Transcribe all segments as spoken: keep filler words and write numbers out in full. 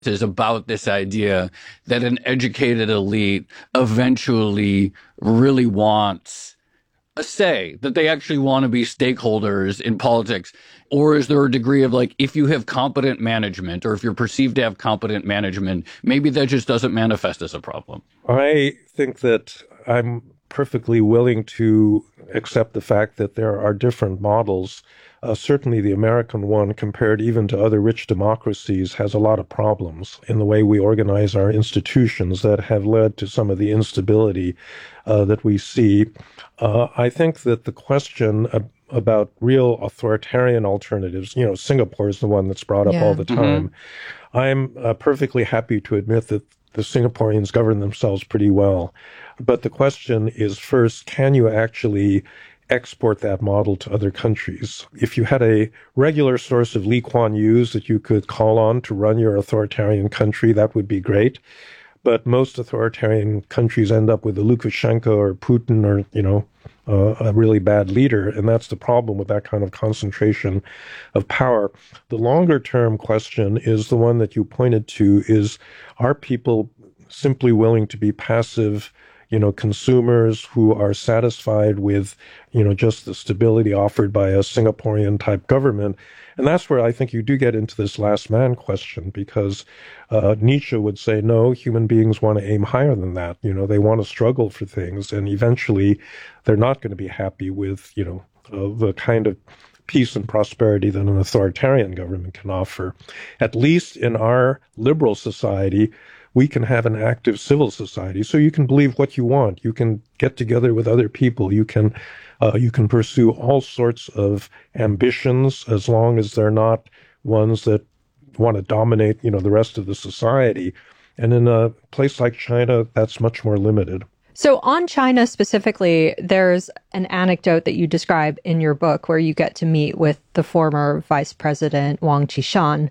is about this idea that an educated elite eventually really wants a say, that they actually want to be stakeholders in politics? Or is there a degree of like, if you have competent management, or if you're perceived to have competent management, maybe that just doesn't manifest as a problem? I think that I'm perfectly willing to accept the fact that there are different models. Uh, certainly the American one, compared even to other rich democracies, has a lot of problems in the way we organize our institutions that have led to some of the instability uh, that we see. Uh, I think that the question ab- about real authoritarian alternatives, you know, Singapore is the one that's brought up yeah. all the time. Mm-hmm. I'm uh, perfectly happy to admit that the Singaporeans govern themselves pretty well. But the question is, first, can you actually export that model to other countries? If you had a regular source of Lee Kuan Yews that you could call on to run your authoritarian country, that would be great. But most authoritarian countries end up with a Lukashenko or Putin or, you know, uh, a really bad leader. And that's the problem with that kind of concentration of power. The longer term question is the one that you pointed to, is, are people simply willing to be passive, you know, consumers who are satisfied with, you know, just the stability offered by a Singaporean type government? And that's where I think you do get into this last man question, because uh, Nietzsche would say, no, human beings want to aim higher than that. You know, they want to struggle for things, and eventually they're not going to be happy with, you know, uh, the kind of peace and prosperity that an authoritarian government can offer. At least in our liberal society, we can have an active civil society. So you can believe what you want. You can get together with other people. You can uh, you can pursue all sorts of ambitions, as long as they're not ones that want to dominate, you know, the rest of the society. And in a place like China, that's much more limited. So on China specifically, there's an anecdote that you describe in your book where you get to meet with the former vice president, Wang Qishan.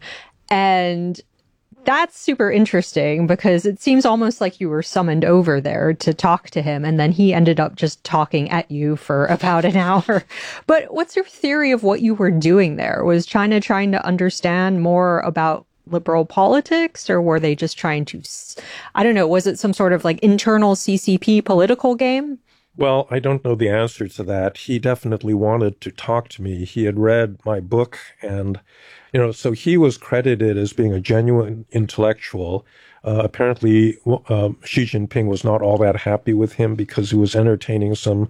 And that's super interesting, because it seems almost like you were summoned over there to talk to him, and then he ended up just talking at you for about an hour. But what's your theory of what you were doing there? Was China trying to understand more about liberal politics, or were they just trying to, I don't know, was it some sort of like internal C C P political game? Well, I don't know the answer to that. He definitely wanted to talk to me. He had read my book, and, you know, so he was credited as being a genuine intellectual. Uh, apparently, uh, Xi Jinping was not all that happy with him because he was entertaining some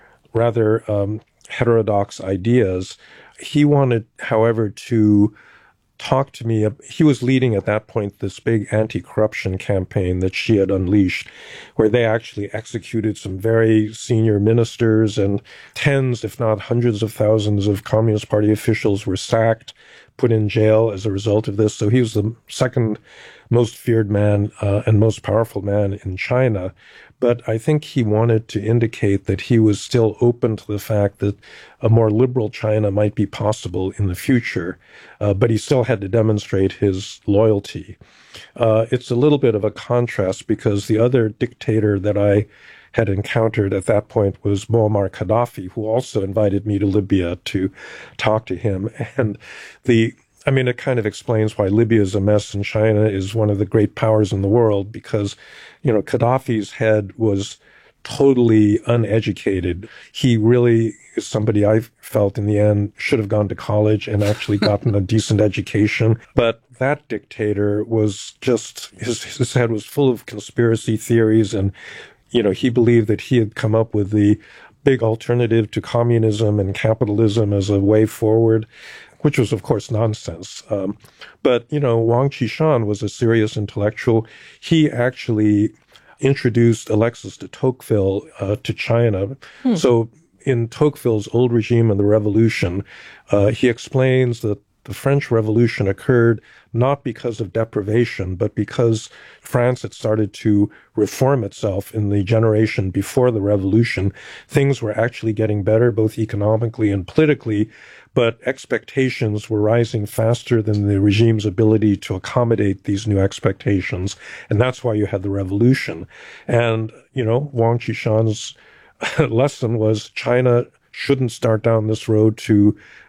rather um, heterodox ideas. He wanted, however, to talk to me. He was leading at that point this big anti-corruption campaign that Xi had unleashed, where they actually executed some very senior ministers, and tens, if not hundreds of thousands of Communist Party officials were sacked, put in jail as a result of this. So he was the second most feared man uh, and most powerful man in China. But I think he wanted to indicate that he was still open to the fact that a more liberal China might be possible in the future, uh, but he still had to demonstrate his loyalty. Uh, it's a little bit of a contrast, because the other dictator that I had encountered at that point was Muammar Gaddafi, who also invited me to Libya to talk to him. And the I mean, it kind of explains why Libya is a mess and China is one of the great powers in the world, because, you know, Gaddafi's head was totally uneducated. He really is somebody I felt in the end should have gone to college and actually gotten a decent education. But that dictator was just, his, his head was full of conspiracy theories. And, you know, he believed that he had come up with the big alternative to communism and capitalism as a way forward, which was, of course, nonsense. Um, but, you know, Wang Qishan was a serious intellectual. He actually introduced Alexis de Tocqueville uh, to China. Hmm. So in Tocqueville's Old Regime and the Revolution, uh, he explains that the French Revolution occurred not because of deprivation, but because France had started to reform itself in the generation before the revolution. Things were actually getting better, both economically and politically, but expectations were rising faster than the regime's ability to accommodate these new expectations. And that's why you had the revolution. And, you know, Wang Qishan's lesson was China shouldn't start down this road to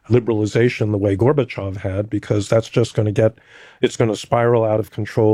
liberalization the way Gorbachev had, because that's just going to get, it's going to spiral out of control